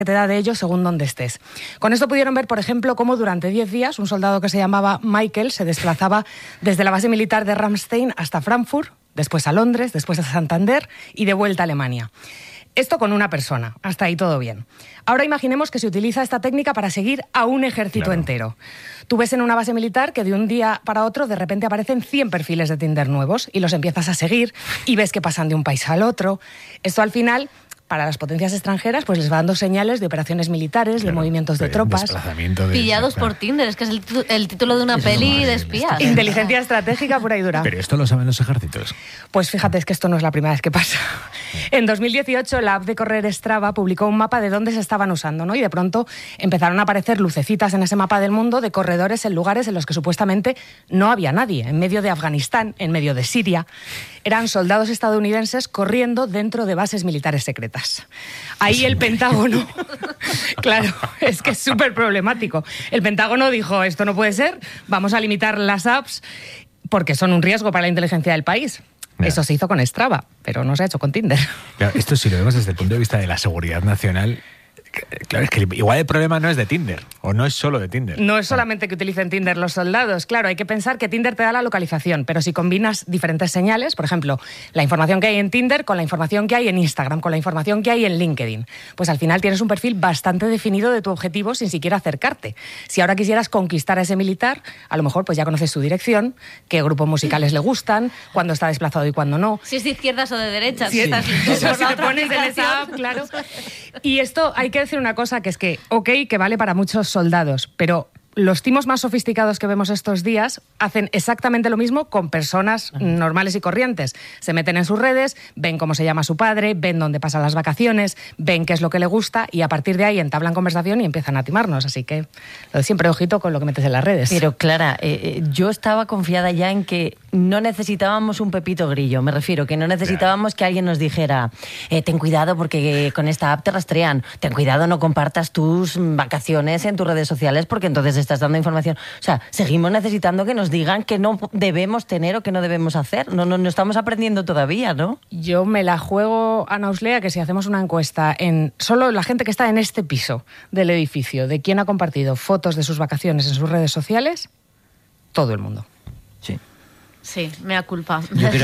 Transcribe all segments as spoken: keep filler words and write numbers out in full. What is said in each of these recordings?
que te da de ello según donde estés. Con esto pudieron ver, por ejemplo, cómo durante diez días un soldado que se llamaba Michael se desplazaba desde la base militar de Ramstein hasta Frankfurt, después a Londres, después a Santander y de vuelta a Alemania. Esto con una persona, hasta ahí todo bien. Ahora imaginemos que se utiliza esta técnica para seguir a un ejército claro. entero. Tú ves en una base militar que de un día para otro de repente aparecen cien perfiles de Tinder nuevos y los empiezas a seguir y ves que pasan de un país al otro. Esto al final, para las potencias extranjeras, pues les va dando señales de operaciones militares, claro, de movimientos de, de tropas. De Pillados claro. por Tinder, es que es el, el título de una Eso peli de espías. Inteligencia estratégica pura y dura. Pero esto lo saben los ejércitos. Pues fíjate, es que esto no es la primera vez que pasa. En dos mil dieciocho, la app de correr Strava publicó un mapa de dónde se estaban usando, ¿no? Y de pronto empezaron a aparecer lucecitas en ese mapa del mundo de corredores en lugares en los que supuestamente no había nadie. En medio de Afganistán, en medio de Siria. Eran soldados estadounidenses corriendo dentro de bases militares secretas. Ahí el Pentágono, claro, es que es súper problemático. El Pentágono dijo, esto no puede ser, vamos a limitar las apps porque son un riesgo para la inteligencia del país. Mira. Eso se hizo con Strava, pero no se ha hecho con Tinder. Claro, esto si lo vemos desde el punto de vista de la seguridad nacional, claro, es que igual el problema no es de Tinder, o no es solo de Tinder. No es solamente que utilicen Tinder los soldados, claro, hay que pensar que Tinder te da la localización, pero si combinas diferentes señales, por ejemplo, la información que hay en Tinder con la información que hay en Instagram, con la información que hay en LinkedIn, pues al final tienes un perfil bastante definido de tu objetivo sin siquiera acercarte. Si ahora quisieras conquistar a ese militar, a lo mejor pues ya conoces su dirección, qué grupos musicales le gustan, cuándo está desplazado y cuándo no. Si es de izquierdas o de derechas. Si, sí. estás, eso, si te pones en esa app, claro. Y esto hay que decir una cosa, que es que, ok, que vale para muchos soldados, pero los timos más sofisticados que vemos estos días hacen exactamente lo mismo con personas normales y corrientes. Se meten en sus redes, ven cómo se llama su padre, ven dónde pasan las vacaciones, ven qué es lo que le gusta y a partir de ahí entablan conversación y empiezan a timarnos. Así que lo de siempre ojito con lo que metes en las redes. Pero Clara, eh, yo estaba confiada ya en que no necesitábamos un Pepito Grillo. Me refiero que no necesitábamos que alguien nos dijera eh, ten cuidado porque con esta app te rastrean. Ten cuidado, no compartas tus vacaciones en tus redes sociales porque entonces estás dando información. O sea, seguimos necesitando que nos digan que no debemos tener o que no debemos hacer. No, no, no estamos aprendiendo todavía, ¿no? Yo me la juego, Ana Uslea, que si hacemos una encuesta en solo la gente que está en este piso del edificio, de quién ha compartido fotos de sus vacaciones en sus redes sociales, todo el mundo. Sí. Sí, mea culpa. Yo creo,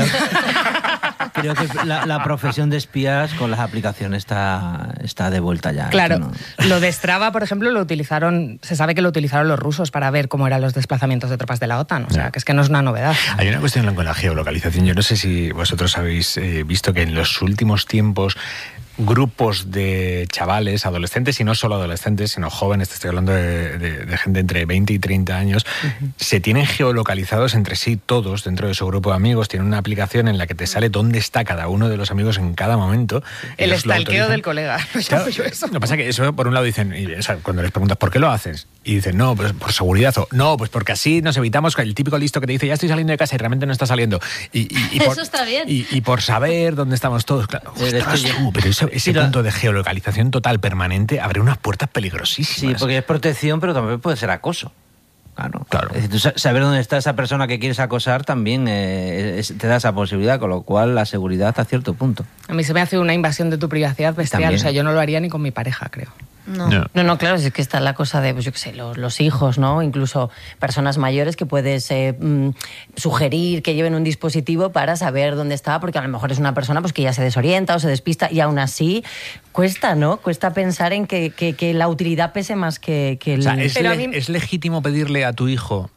creo que la, la profesión de espías con las aplicaciones está, está de vuelta ya. Claro, no... lo de Strava, por ejemplo, lo utilizaron, se sabe que lo utilizaron los rusos para ver cómo eran los desplazamientos de tropas de la OTAN, o sea, no. que es que no es una novedad. Hay una cuestión con la geolocalización, yo no sé si vosotros habéis eh, visto que en los últimos tiempos grupos de chavales, adolescentes, y no solo adolescentes, sino jóvenes, te estoy hablando de, de, de gente entre veinte y treinta años, uh-huh. se tienen geolocalizados entre sí todos dentro de su grupo de amigos, tienen una aplicación en la que te sale dónde está cada uno de los amigos en cada momento. El estalqueo del colega. Claro, lo que pasa es que eso, por un lado, dicen, y, o sea, cuando les preguntas ¿por qué lo haces? Y dicen, no, pues por seguridad, o no, pues porque así nos evitamos el típico listo que te dice, ya estoy saliendo de casa y realmente no está saliendo. Y, y, y por, eso está bien. Y, y por saber dónde estamos todos. Claro, ostras, tú, pero eso, ese Mira, punto de geolocalización total permanente abre unas puertas peligrosísimas. Sí, porque es protección, pero también puede ser acoso. Claro, claro. Es decir, tú saber dónde está esa persona que quieres acosar también eh, es, te da esa posibilidad, con lo cual la seguridad hasta cierto punto. A mí se me hace una invasión de tu privacidad bestial, también. O sea, yo no lo haría ni con mi pareja, creo. No. No. no, no, claro, es que está la cosa de, pues yo qué sé, los, los hijos, ¿no? Incluso personas mayores que puedes eh, mm, sugerir que lleven un dispositivo para saber dónde está, porque a lo mejor es una persona pues que ya se desorienta o se despista y aún así cuesta, ¿no? Cuesta pensar en que, que, que la utilidad pese más que, que el... O sea, ¿es, Pero le, mí... ¿es legítimo pedirle a tu hijo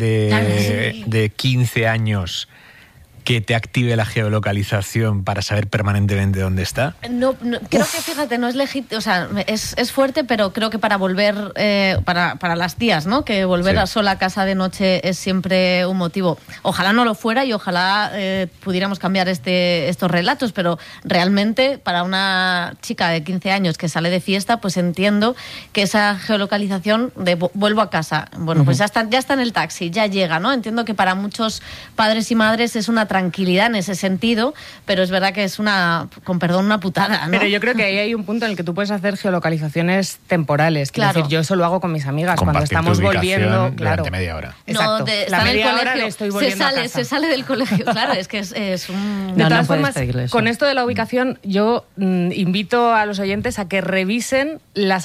de, sí. de quince años que te active la geolocalización para saber permanentemente dónde está? No, no creo Uf. que, fíjate, no es legítimo, o sea, es, es fuerte, pero creo que para volver, eh, para, para las tías, ¿no? Que volver sí. a sola a casa de noche es siempre un motivo. Ojalá no lo fuera y ojalá eh, pudiéramos cambiar este, estos relatos, pero realmente para una chica de quince años que sale de fiesta, pues entiendo que esa geolocalización de vuelvo a casa, bueno, uh-huh. pues ya está, ya está en el taxi, ya llega, ¿no? Entiendo que para muchos padres y madres es una tranquilidad en ese sentido, pero es verdad que es una, con perdón, una putada, ¿no? Pero yo creo que ahí hay un punto en el que tú puedes hacer geolocalizaciones temporales. Quiero Claro. decir, yo eso lo hago con mis amigas cuando Compartir estamos tu ubicación volviendo. Claro. durante media hora. Exacto. No, de, la está en el media hora colegio, le estoy se volviendo sale, a casa. se sale del colegio, claro, es que es, es un... De No, todas no puedes formas, pedirle eso. con esto de la ubicación, yo mm, invito a los oyentes a que revisen las